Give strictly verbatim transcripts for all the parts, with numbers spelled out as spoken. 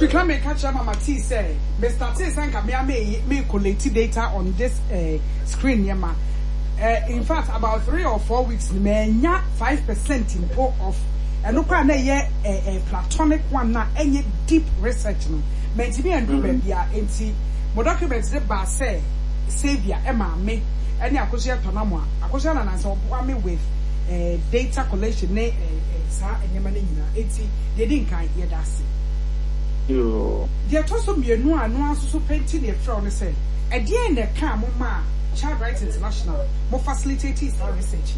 can make catch Mama T say, Mister T Sanka me me collect data on this uh, screen, yama. Uh, in fact, about three or four weeks, me nya five percent in po of. And no kwa na ye a platonic one na any deep research no. Me ti bi andu ba bia enti mo document de ba say savior e ma me any akosia tonamo akosia na nanse obo me with uh, data collection ne sa enyema ne nyina enti de di nkan ye da se. Yo. They told some you know and no so painting the front say. At the end, the car, Mama, Child Rights International, more facilitating our research.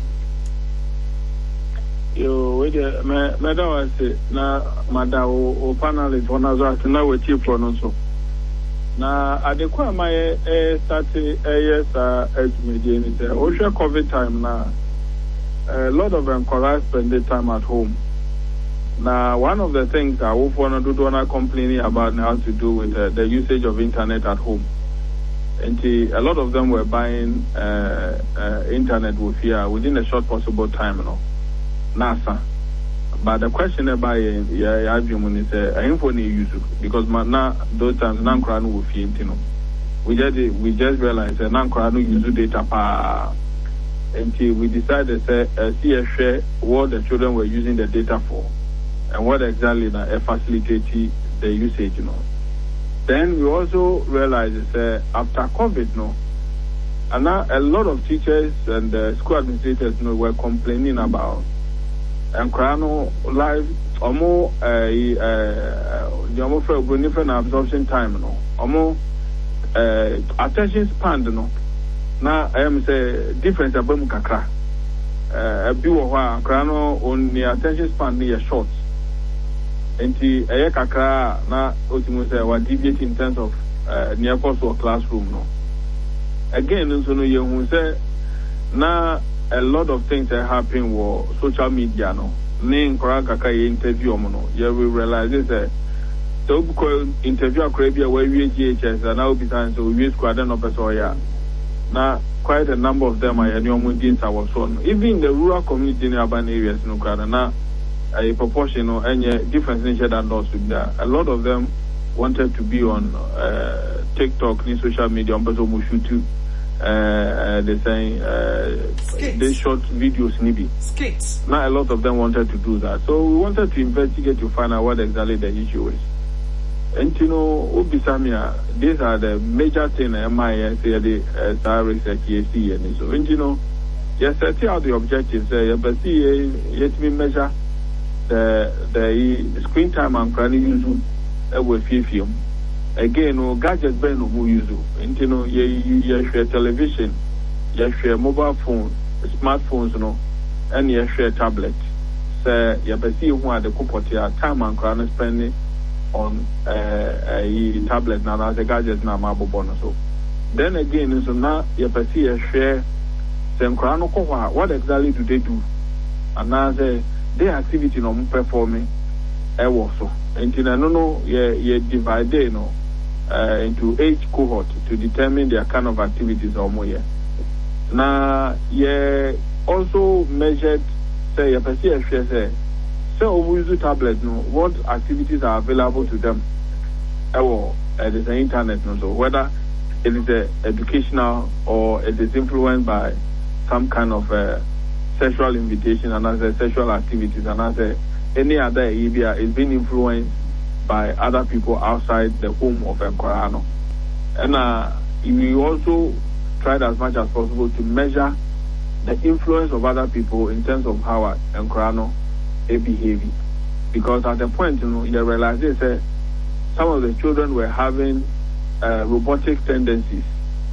Yo, wait, Madam, I say, now, Madam, or panel is one of us now with chief for also. Now, I declare my starting a yes, as median, ocean COVID time now. A lot of them correct spend the time at home. Now, one of the things that we want to do not complaining about now to do with uh, the usage of internet at home. And uh, a lot of them were buying uh, uh, internet with here within a short possible time, you know. NASA. But the question about yeah, is uh, I info use because now those times non crown with you know. We just we just realized that non crown use data pa until we decided to uh, see a share what the children were using the data for. And what exactly that facilitated the usage, you know. Then we also realized that uh, after COVID, no, and now a lot of teachers and uh, school administrators, you know, were complaining about and Krano live or more a uh, uh, absorption time, you know, or more uh, attention span, you know. Now I am say difference about Mukakra. A few of Krano on the attention span near short. Enti eye kakra na otimu say wa deviate in terms of uh, near course or classroom no. Again nso no ye hu say na a lot of things are happening with social media no. Ne nkora kakra ye interview mo no. You will realize say so because interview akra bia wa wie G H S na obi san so we squad no person ya. Na quite a number of them are any omudins our son. Even in the rural community in urban areas no kana na a proportional and a difference in share and also there. A lot of them wanted to be on uh, TikTok, in social media, but almost YouTube. Uh, they saying uh, they short videos, maybe skates. Now a lot of them wanted to do that, so we wanted to investigate to find out what exactly the issue is. And you know, Ubisamia, these are the major things. M I S, the star research, and so. And you know, yes, setting out the objectives. Uh, but see, yet we measure. The the screen time and crane use uh, with film. Again, no gadgets ben no more use. And you know, you you share television, you share mobile phone, smartphones, no, and you share tablet. So you be see who are the couple time and crane spending on uh, a tablet now as a gadget now mobile bonus. So then again, so now you be see you share some crane. What exactly do they do? And now say. Their activity no performing I also and you know yeah yeah divided you know uh, into each cohort to determine their kind of activities or more yeah. Now yeah also measured say a person say so we use tablet no what activities are available to them or uh, there's an internet no so whether it is uh, educational or it is influenced by some kind of uh, sexual invitation and as a sexual activities and as a, any other area is being influenced by other people outside the home of Nkorano. And uh, we also tried as much as possible to measure the influence of other people in terms of how Nkorano is behaving. Because at the point, you know, you realize that some of the children were having uh, robotic tendencies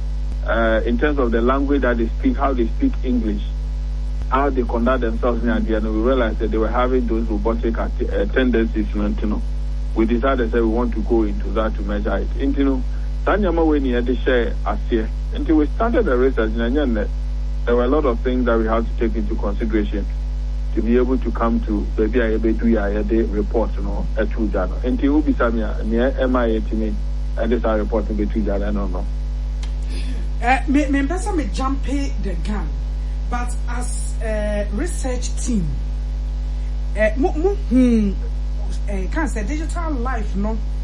uh, in terms of the language that they speak, how they speak English, how they conduct themselves in the end, we realized that they were having those robotic uh, tendencies, you know. We decided that we want to go into that to measure it. And, you know, Tanyama when he had to share as here. Until we started the research, there were a lot of things that we had to take into consideration to be able to come to maybe I able to ya the report, you know, at two journal. Until we be Samia near M I A to me, and this are reporting between journal, I don't know. Uh, me, me, me jump the gun. But as a research team, uh, mo mo hmm, uh, can say digital life no